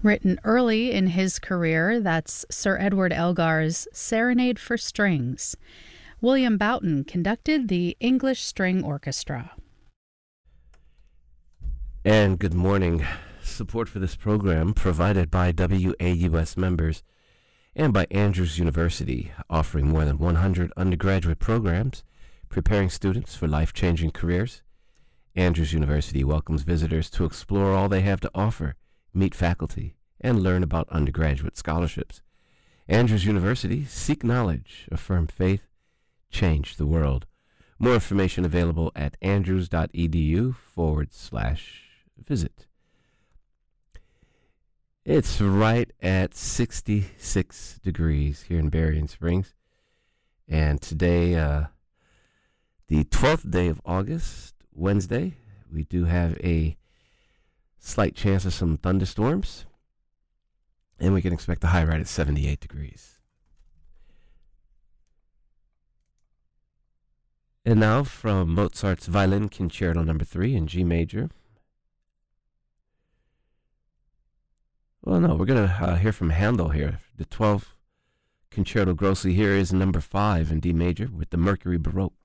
Written early in his career, that's Sir Edward Elgar's Serenade for Strings. William Boughton conducted the English String Orchestra. And good morning. Support for this program provided by WAUS members and by Andrews University, offering more than 100 undergraduate programs, preparing students for life-changing careers. Andrews University welcomes visitors to explore all they have to offer, meet faculty, and learn about undergraduate scholarships. Andrews University, seek knowledge, affirm faith, change the world. More information available at andrews.edu/visit. It's right at 66 degrees here in Berrien Springs. And today, the 12th day of August, Wednesday, we do have a slight chance of some thunderstorms. And we can expect a high right at 78 degrees. And now from Mozart's Violin Concerto No. 3 in G major. Well, no, we're going to hear from Handel here. The 12th Concerto Grossi here is No. 5 in D major with the Mercury Baroque.